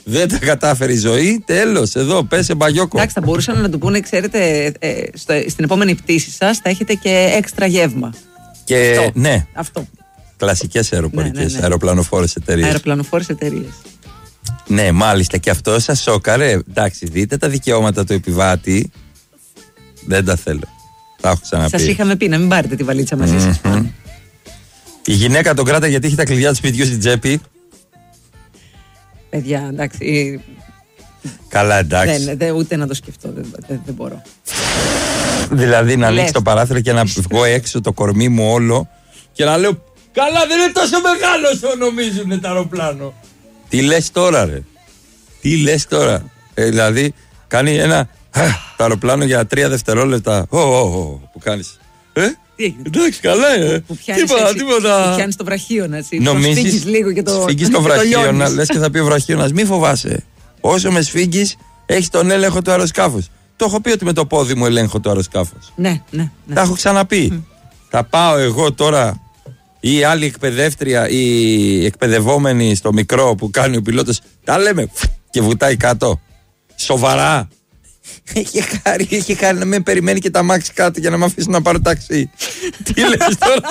Δεν τα κατάφερε η ζωή, τέλος, εδώ, πέσε μπαγιόκο. Εντάξει, θα μπορούσαν να του πούνε, ξέρετε, στην επόμενη πτήση σας θα έχετε και έξτρα γεύμα. Και αυτό. ναι, αυτό. κλασικές αεροπορικές, ναι. αεροπλανοφόρες εταιρείες. Ναι, μάλιστα, και αυτό σας σόκαρε. Εντάξει, δείτε τα δικαιώματα του επιβάτη. Δεν τα θέλω. Τα έχω ξαναπεί. Σας είχαμε πει να μην πάρετε τη βαλίτσα μαζί σας. Η γυναίκα τον κράτα γιατί έχει τα κλειδιά του σπιτιού στην τσέπη. Παιδιά, εντάξει. Καλά, εντάξει. Ούτε να το σκεφτώ, δεν μπορώ. Δηλαδή να ανοίξει το παράθυρο και να βγω έξω το κορμί μου όλο και να λέω καλά, δεν είναι τόσο μεγάλο όσο νομίζουν το αεροπλάνο. Τι λες τώρα, ρε? Τι λες τώρα? Δηλαδή κάνει ένα το αεροπλάνο για 3 δευτερόλεπτα. Που κάνεις. Εντάξει, καλά, τίποτα. Που πιάνεις το βραχίωνα, έτσι. Νομίζεις, λίγο και το σφίγγεις το βραχίωνα, λες και θα πει ο βραχίωνας, μη φοβάσαι. Όσο με σφίγγεις, έχεις τον έλεγχο του αεροσκάφους. Το έχω πει ότι με το πόδι μου ελέγχω το αεροσκάφος. Ναι. Τα έχω ξαναπεί. Θα πάω εγώ τώρα ή άλλη εκπαιδεύτρια ή εκπαιδευόμενη στο μικρό που κάνει ο πιλότος, τα λέμε και βουτάει κάτω. Σοβαρά. Έχει χάρη να με περιμένει και τα μάξι κάτω για να με αφήσουν να πάρω ταξί. Τι λες τώρα?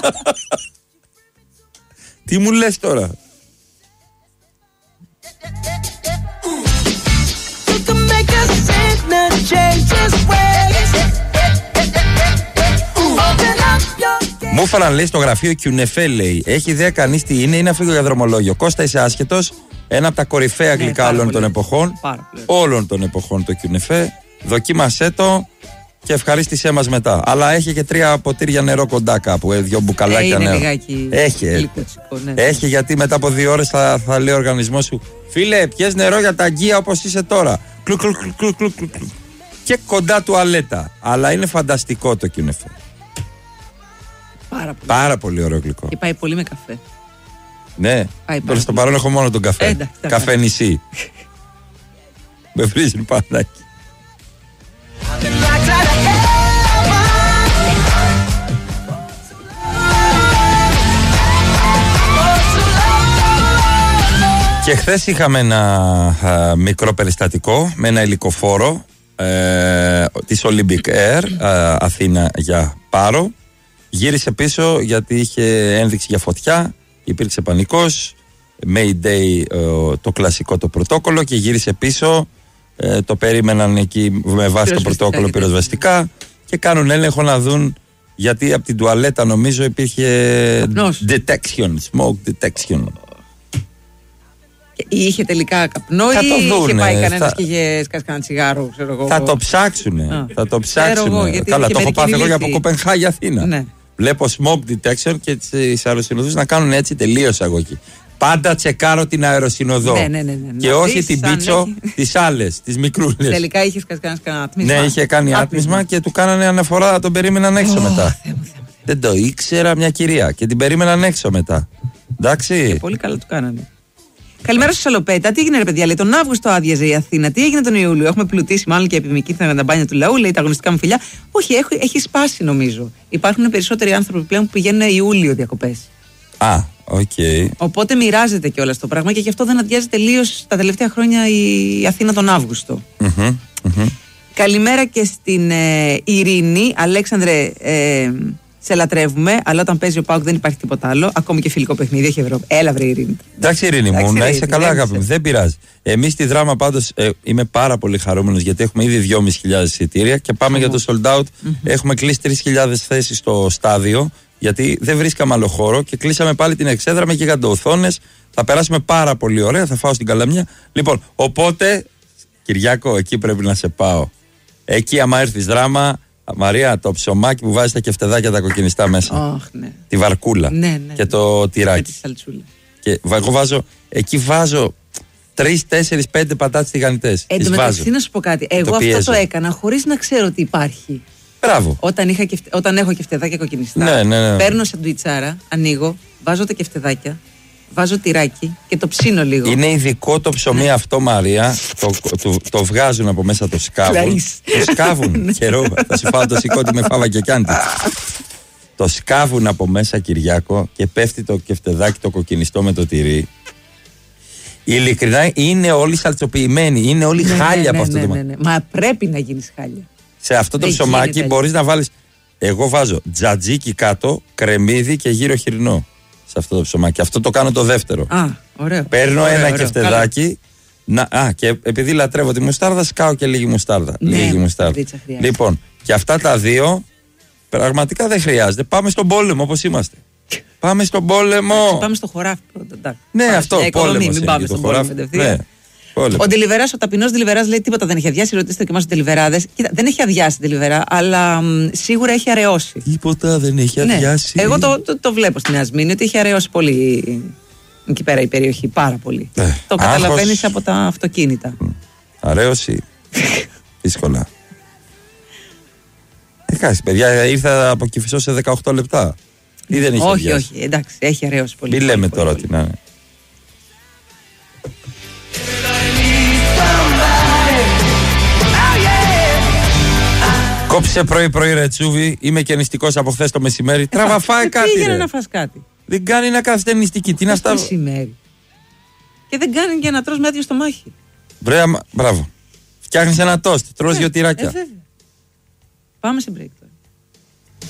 Τι μου λες τώρα? Μου έφεραν, λέει, στο γραφείο Κιουνεφέ, λέει. Έχει ιδέα κανείς τι είναι? Είναι να φύγω για δρομολόγιο. Κώστα, είσαι άσχετος? Ένα από τα κορυφαία γλυκά όλων των εποχών. Όλων των εποχών το Κιουνεφέ. Δοκίμασέ το και ευχαρίστησέ μας μετά. Αλλά έχει και 3 ποτήρια νερό κοντά κάπου. 2 μπουκαλάκια νερό. Έχει, γιατί μετά από 2 ώρες θα λέει ο οργανισμός σου, φίλε, πιες νερό για τα αγκία όπως είσαι τώρα. Κλουκ. Και κοντά τουαλέτα. Αλλά είναι φανταστικό το Κιουνεφέ. Πάρα πολύ ωραίο γλυκό. Και πάει πολύ με καφέ. Ναι, τώρα στο παρόν έχω μόνο τον καφέ. Καφέ νησί. Με βρίζουν πανάκι. Και χθες είχαμε ένα μικρό περιστατικό με ένα ελικοφόρο της Olympic Air Αθήνα για Πάρο. Γύρισε πίσω γιατί είχε ένδειξη για φωτιά, υπήρξε πανικός, Mayday, το κλασικό το πρωτόκολλο, και γύρισε πίσω. Το περίμεναν εκεί με βάση το πρωτόκολλο πυροσβεστικά και κάνουν έλεγχο να δουν, γιατί από την τουαλέτα νομίζω υπήρχε detection, smoke detection. Είχε τελικά καπνό ή είχε πάει κανένας και είχε σκάσει κανένα τσιγάρο, ξέρω εγώ. Θα το ψάξουνε. Καλά, το έχω πάθει εγώ για από Κοπενχάγη Αθήνα. Ναι. Βλέπω smoke detection και τις αεροσυνοδούς να κάνουν έτσι τελείως αγωγή. Πάντα τσεκάρω την αεροσυνοδό. Ναι. Και όχι την πίτσο, τις άλλες, τις μικρούλες. Τελικά είχε κάνει κανένα άτμισμα. Ναι, είχε κάνει άτμισμα και του κάνανε αναφορά, τον περίμεναν έξω μετά. Δεν το ήξερα, μια κυρία, και την περίμεναν έξω μετά. Εντάξει. Πολύ καλά του κάνανε. Καλημέρα στο Σαλοπέτα. Τι έγινε, ρε παιδιά? Λέει, τον Αύγουστο άδειαζε η Αθήνα. Τι έγινε τον Ιούλιο? Έχουμε πλουτίσει μάλλον και επιμικεί τα μπάνια του λαού. Λέει, τα αγωνιστικά μου φιλιά. Όχι, έχει σπάσει νομίζω. Υπάρχουν περισσότεροι άνθρωποι πλέον που πηγαίνουν Ιούλιο διακοπές. Οκ. Οπότε μοιράζεται κιόλας το πράγμα και γι' αυτό δεν αδειάζει τελείως τα τελευταία χρόνια η Αθήνα τον Αύγουστο. Καλημέρα και στην Ειρήνη. Αλέξανδρε, σε λατρεύουμε, αλλά όταν παίζει ο ΠΑΟΚ δεν υπάρχει τίποτα άλλο. Ακόμη και φιλικό παιχνίδι, έχει Ευρώπη. Έλα, βρε Ειρήνη. Εντάξει, Ειρήνη μου, να είσαι καλά, αγάπη μου. Δεν πειράζει. Εμείς στη Δράμα πάντως είμαι πάρα πολύ χαρούμενος, γιατί έχουμε ήδη 2.500 εισιτήρια και πάμε για το sold out. Έχουμε κλείσει 3.000 θέσεις στο στάδιο, γιατί δεν βρίσκαμε άλλο χώρο και κλείσαμε πάλι την εξέδρα με γιγαντοοθόνες. Θα περάσουμε πάρα πολύ ωραία, θα φάω στην καλαμιά. Λοιπόν, οπότε, Κυριάκο, εκεί πρέπει να σε πάω. Εκεί, άμα έρθεις Δράμα, Μαρία, το ψωμάκι που βάζει τα κεφτεδάκια τα κοκκινιστά μέσα. Ναι. Τη βαρκούλα. Ναι. Και το τυράκι. Με τη σαλτσούλα. Και εγώ βάζω 3, 4, 5 πατάτες τηγανιτές. Εν τω μεταξύ, να σου πω κάτι. Εγώ αυτό το έκανα χωρίς να ξέρω ότι υπάρχει. Μπράβο. Όταν έχω κεφτεδάκια κοκκινιστά. Ναι. Παίρνω σαντουιτσάρα, ανοίγω, βάζω τα κεφτεδάκια, βάζω τυράκι και το ψήνω λίγο. Είναι ειδικό το ψωμί αυτό, Μαρία. Το βγάζουν από μέσα, το σκάβουν. Το σκάβουν. Καιρό. Θα σου φάω το σηκώτη με φάβα και κιάντι. Το σκάβουν από μέσα, Κυριάκο, και πέφτει το κεφτεδάκι το κοκκινιστό με το τυρί. Ειλικρινά είναι όλοι σαλτσοποιημένοι, είναι όλοι χάλια από αυτό το μάτι. Ναι. Μα πρέπει να γίνεις χάλια. Σε αυτό το ψωμάκι μπορείς να βάλεις. Εγώ βάζω τζατζίκι κάτω, κρεμμύδι και γύρω χοιρινό. Σε αυτό το ψωμάκι. Αυτό το κάνω το δεύτερο. Ωραίο. Παίρνω ένα κεφτεδάκι. Και επειδή λατρεύω τη μουστάρδα, σκάω και λίγη μουστάρδα. Λίγη μουστάρδα. Λοιπόν, και αυτά τα δύο πραγματικά δεν χρειάζεται. Πάμε στον πόλεμο όπως είμαστε. Πάμε στον πόλεμο. Πάμε στο χωράφι πρώτα. Ναι, αυτό. Πόλεμο. Μην πάμε στον πόλεμο. Ο Ντελιβεράς, ο ταπεινός Ντελιβεράς λέει τίποτα δεν έχει αδειάσει. Ρωτήστε και εμάς τους Ντελιβεράδες. Κοίτα, δεν έχει αδειάσει Ντελιβερά, αλλά σίγουρα έχει αραιώσει. Τίποτα δεν έχει αδειάσει. Εγώ το βλέπω στην Νέα Σμήνη ότι έχει αραιώσει πολύ εκεί πέρα η περιοχή. Πάρα πολύ. Το καταλαβαίνεις από τα αυτοκίνητα. Αραίωση. Δύσκολα. Κάτσε, παιδιά, ήρθα από Κηφισό σε 18 λεπτά. Ή δεν έχει αδειάσει? Όχι, εντάξει, έχει αραιώσει πολύ. Μην λέμε τώρα τι να είναι. Κόψε πρωί-πρωί ρετσούβι. Είμαι και νηστικός από χθες το μεσημέρι. Τράβα, φάει κάτι. Πήγαινε να φας κάτι. Δεν κάνει να κάθεται νηστική. Τι να στα. Μεσημέρι. Και δεν κάνει και να τρως με άδειο στομάχι. Μπράβο. Φτιάχνεις ένα τόστ. Τρως 2 τυράκια. Πάμε σε break.